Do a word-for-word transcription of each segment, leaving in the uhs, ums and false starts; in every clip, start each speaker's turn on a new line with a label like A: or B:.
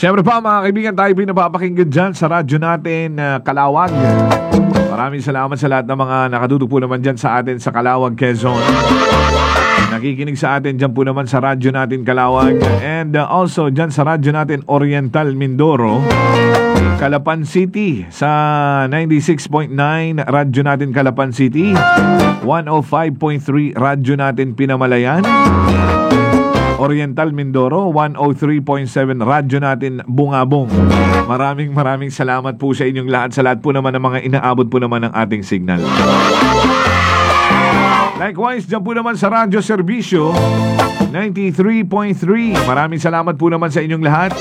A: Siyempre pa mga kaibigan, tayo pinapapakinggan dyan sa radyo natin uh, Kalawag. Maraming salamat sa lahat ng mga nakatutok po naman dyan sa atin sa Kalawag, Quezon. Nakikinig sa atin dyan po naman sa radyo natin Kalawag. And uh, also dyan sa radyo natin Oriental Mindoro, Calapan City sa ninety-six point nine radyo natin Calapan City, one oh five point three radyo natin Pinamalayan, Oriental Mindoro, one oh three point seven radyo natin Bungabong. Maraming maraming salamat po sa inyong lahat, sa lahat po naman ng mga inaabot po naman ng ating signal. Likewise, dyan po naman sa Radyo Serbisyo ninety-three point three. Maraming salamat po naman sa inyong lahat.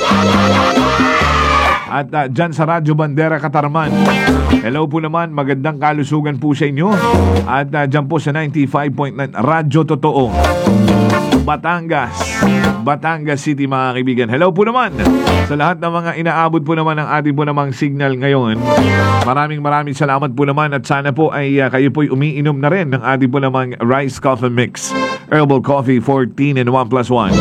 A: At uh, dyan sa Radyo Bandera Katarman, hello po naman, magandang kalusugan po sa inyo. At uh, dyan po sa ninety-five point nine Radyo Totoo, Batangas, Batangas City mga kaibigan. Hello po naman sa lahat ng mga inaabot po naman ng ating po namang signal ngayon. Maraming maraming salamat po naman, at sana po ay uh, kayo po'y umiinom na rin ng ating po namang Rice Coffee Mix Herbal Coffee fourteen in one plus one.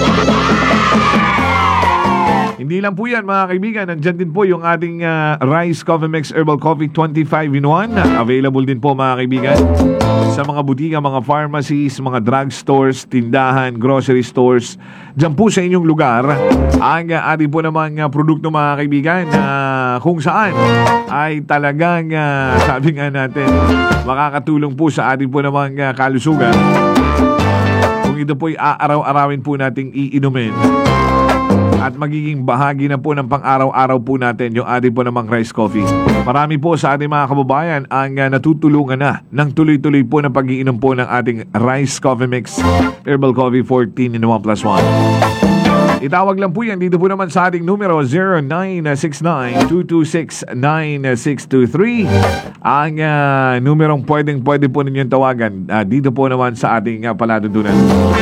A: Hindi lang po yan mga kaibigan, nandyan din po yung ating uh, Rice Coffee Mix Herbal Coffee twenty-five in one. Available din po mga kaibigan sa mga butika, mga pharmacies, mga drugstores, tindahan, grocery stores. Diyan po sa inyong lugar ang uh, ating po namang uh, produkto mga kaibigan, na uh, kung saan ay talagang uh, sabi nga natin, makakatulong po sa ating po namang uh, kalusugan. Kung ito po'y aaraw-arawin po nating iinumin at magiging bahagi na po ng pang-araw-araw po natin yung ating po namang rice coffee. Marami po sa ating mga kababayan ang uh, natutulungan na ng tuloy-tuloy po na pag-iinom po ng ating Rice Coffee Mix Herbal Coffee fourteen in one plus one. Itawag lang po yan dito po naman sa ating numero zero nine six nine two two six nine six two three. Ang uh, numerong pwedeng pwede po ninyong tawagan uh, dito po naman sa ating uh, palatuntunan.